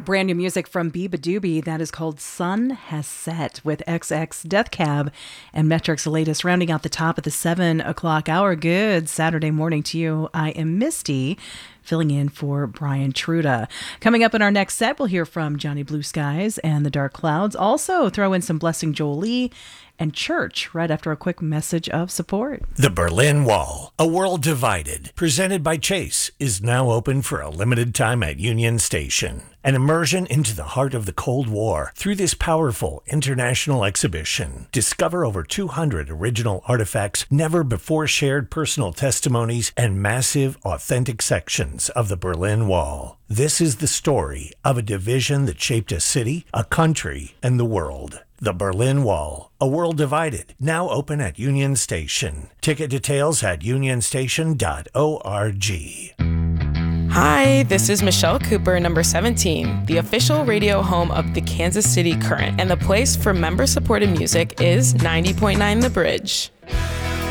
Brand new music from Biba Doobie that is called Sun Has Set with XX Death Cab and Metric's latest, rounding out the top of the 7 o'clock hour. Good Saturday morning to you. I am Misty, filling in for Brian Truda. Coming up in our next set, we'll hear from Johnny Blue Skies and the Dark Clouds. Also throw in some Blessing Jolie and Church right after a quick message of support. The Berlin Wall, A World Divided, presented by Chase, is now open for a limited time at Union Station. An immersion into the heart of the Cold War through this powerful international exhibition. Discover over 200 original artifacts, never before shared personal testimonies, and massive, authentic sections of the Berlin Wall. This is the story of a division that shaped a city, a country, and the world. The Berlin Wall, A World Divided, now open at Union Station. Ticket details at unionstation.org. Hi, this is Michelle Cooper, number 17, the official radio home of the Kansas City Current, and the place for member-supported music is 90.9 The Bridge.